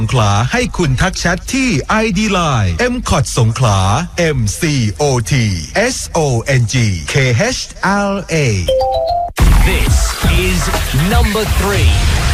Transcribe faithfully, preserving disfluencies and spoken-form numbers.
สงขลาให้คุณทักแชทที่ ไอ ดี Line เอ็ม ซี โอ ที สงขลา เอ็ม ซี โอ ที S O N G K H L A This is number three